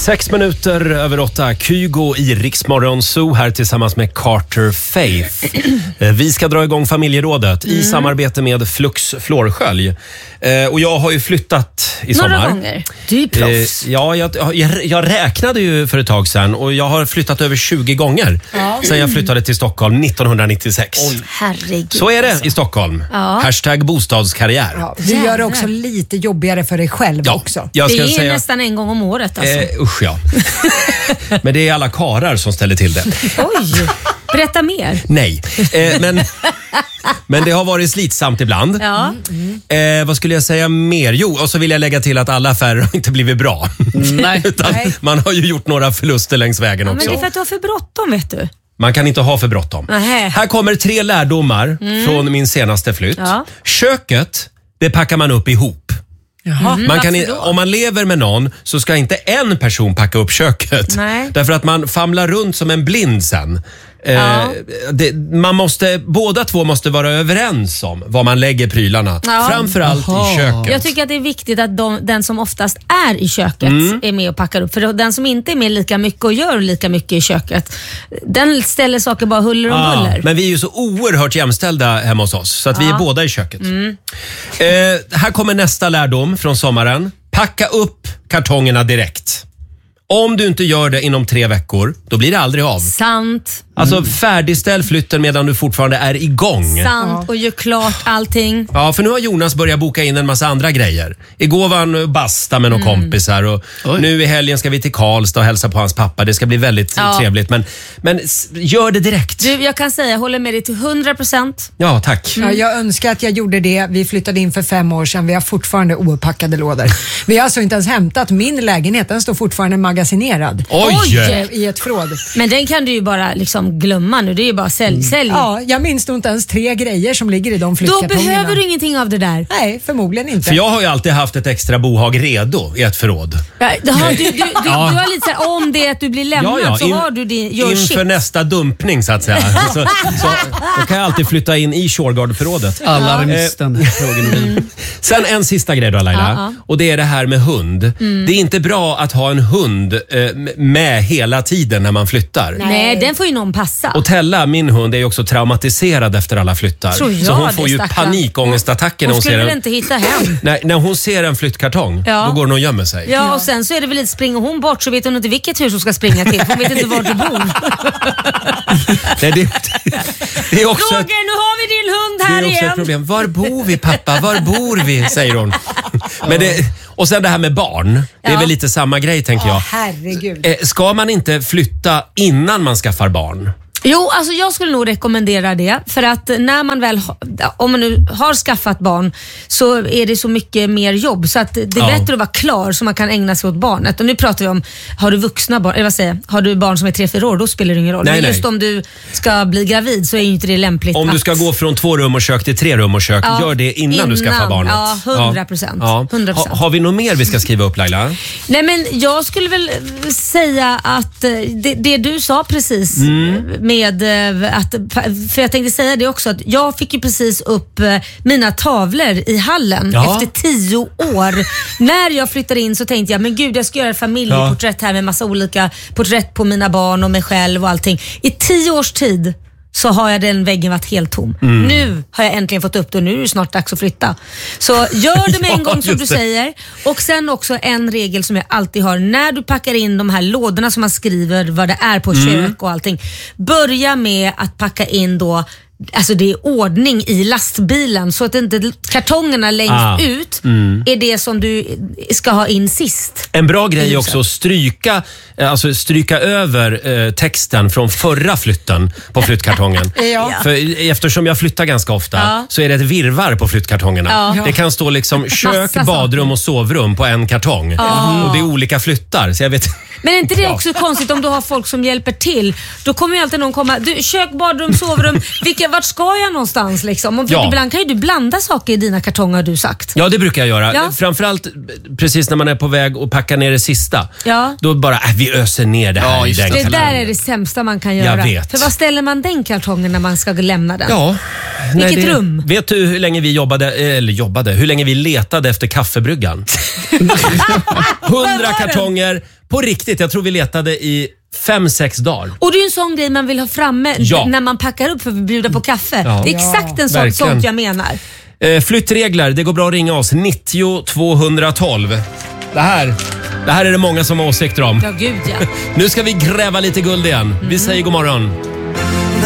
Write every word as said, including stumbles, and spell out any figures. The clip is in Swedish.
Sex minuter över åtta. Kygo i Rix Morgon Zoo här tillsammans med Carter Faith. Vi ska dra igång familjerådet mm. i samarbete med Flux Flårskölj. Och jag har ju flyttat i sommar. Några gånger. Du är proffs. Ja, jag, jag, jag räknade ju för ett tag sedan och jag har flyttat över tjugo gånger ja. sedan jag flyttade till Stockholm nittonhundranittiosex. Oj, herregud. Så är det i Stockholm. Ja. Hashtag bostadskarriär. Ja, du gör det också lite jobbigare för dig själv ja, också. Det är säga, nästan en gång om året alltså. Eh, usch ja. Men det är alla karar som ställer till det. Oj, berätta mer. Nej, eh, men, men det har varit slitsamt ibland. Ja. Mm. Eh, vad skulle jag säga mer? Jo, och så vill jag lägga till att alla affärer har inte blivit bra. Nej. Utan Nej. Man har ju gjort några förluster längs vägen ja, också. Men det är för att du har för bråttom, vet du. Man kan inte ha för bråttom. Nähä. Här kommer tre lärdomar mm. från min senaste flytt. Ja. Köket, det packar man upp ihop. Mm, man kan, om man lever med någon så ska inte en person packa upp köket. Nej. Därför att man famlar runt som en blind sen. Ja. Eh, det, man måste, båda två måste vara överens om var man lägger prylarna. Ja. Framförallt Aha. i köket. Jag tycker att det är viktigt att de, den som oftast är i köket mm. är med och packar upp. För den som inte är med lika mycket och gör lika mycket i köket, den ställer saker bara huller om ja. buller. Men vi är ju så oerhört jämställda hemma hos oss. Så att ja. vi är båda i köket. Mm. Eh, här kommer nästa lärdom från sommaren. Packa upp kartongerna direkt. Om du inte gör det inom tre veckor, då blir det aldrig av. Sant. Alltså mm. färdigställ flytten medan du fortfarande är igång. Sant, och gör klart allting. Ja, för nu har Jonas börjat boka in en massa andra grejer. Igår var han basta med några mm. kompisar och Oj. nu i helgen ska vi till Karlstad och hälsa på hans pappa. Det ska bli väldigt ja. trevligt, men, men gör det direkt. Du, jag kan säga, jag håller med dig till hundra procent. Ja, tack. Mm. Ja, jag önskar att jag gjorde det. Vi flyttade in för fem år sedan. Vi har fortfarande ouppackade lådor. Vi har alltså inte ens hämtat min lägenhet. Den står fortfarande magasinerad. Oj! Oj. I ett förråd. Men den kan du ju bara liksom glömma nu. Det är ju bara sälj, sälj. Ja, jag minns nog inte ens tre grejer som ligger i de flyttkartongerna. Då behöver du ingenting av det där. Nej, förmodligen inte. För jag har ju alltid haft ett extra bohag redo i ett förråd. Ja, du, har, du, du, du, ja. du har lite så här, om det är att du blir lämnad ja, ja. In, så har du din your inför shit. nästa dumpning så att säga. så, så, då kan jag alltid flytta in i Shurgard-förrådet. Alarmisten. Mm. Sen en sista grej då, Laila. Ja, ja. Och det är det här med hund. Mm. Det är inte bra att ha en hund eh, med hela tiden när man flyttar. Nej, Nej den får ju någon passa. Och Tella, min hund, är ju också traumatiserad efter alla flyttar. Så, så hon får ju panikångestattacker när hon, hon ser en... inte hitta hem. Nej, när hon ser en flyttkartong, ja. då går hon och gömmer sig. Ja, och sen så är det väl lite springer hon bort så vet hon inte vilket hus hon ska springa till. Hon vet inte var du bor. Nej, det, det är också Roger, ett, nu har vi din hund här igen. Det är också igen. ett problem. Var bor vi, pappa? Var bor vi? Säger hon. Men det, och sen det här med barn. Det är ja. väl lite samma grej, tänker jag. Åh, herregud. Ska man inte flytta innan man skaffar barn? Jo, alltså jag skulle nog rekommendera det. För att när man väl, om man nu har skaffat barn, så är det så mycket mer jobb. Så att det är ja. bättre att vara klar så man kan ägna sig åt barnet. Och nu pratar vi om, har du vuxna barn, eller vad säger jag? Har du barn som är tre fyra år, då spelar det ingen roll. Nej, Men just nej. om du ska bli gravid så är ju inte det lämpligt. Om att... du ska gå från två rum och kök till tre rum och kök, ja. gör det innan, innan du skaffar barnet. Ja, hundra procent. Ja. Ja. Ha, har vi något mer vi ska skriva upp, Laila? Nej, men jag skulle väl säga att det, det du sa precis mm. med att, för jag tänkte säga det också, att jag fick ju precis upp mina tavlor i hallen ja. efter tio år. När jag flyttade in så tänkte jag, men gud, jag ska göra familjeporträtt här med massa olika porträtt på mina barn och mig själv och allting. I tio års tid så har jag den väggen varit helt tom. Mm. Nu har jag äntligen fått upp det och nu är det snart dags att flytta. Så gör det med en gång som du säger. Och sen också en regel som jag alltid har. När du packar in de här lådorna som man skriver vad det är på mm. kök och allting. Börja med att packa in då, alltså det är ordning i lastbilen så att inte kartongerna längst ah. ut mm. är det som du ska ha in sist. En bra grej är också att stryka, alltså stryka över eh, texten från förra flytten på flyttkartongen. ja. För eftersom jag flyttar ganska ofta ja. så är det ett virvar på flyttkartongerna. Ja. Det kan stå liksom kök, badrum och sovrum på en kartong. Ja. Och det är olika flyttar. Så jag vet. Men är inte det också konstigt om du har folk som hjälper till? Då kommer ju alltid någon komma, du, kök, badrum, sovrum, vilka, vart ska jag någonstans liksom? Och ja. ibland kan ju du blanda saker i dina kartonger, har du sagt. Ja, det brukar jag göra. Ja. Framförallt precis när man är på väg att packa ner det sista. Ja. Då bara, äh, vi öser ner det här ja, i den Det kartongen. där är det sämsta man kan göra. Jag vet. För vad ställer man den kartongen när man ska lämna den? Ja. Vilket Nej, det, rum? Vet du hur länge vi jobbade, eller jobbade, hur länge vi letade efter kaffebryggan? Hundra kartonger på riktigt, jag tror vi letade i fem, sex dagar. Och det är ju en sån grej man vill ha framme Ja. när man packar upp för att bjuda på kaffe. Ja. Det är exakt en sån, verkligen. sånt jag menar. Eh, flyttregler, det går bra att ringa oss. nittio tvåhundratolv. Det här, det här är det många som har åsikter om. Ja, gud ja. Nu ska vi gräva lite guld igen. Vi säger god morgon.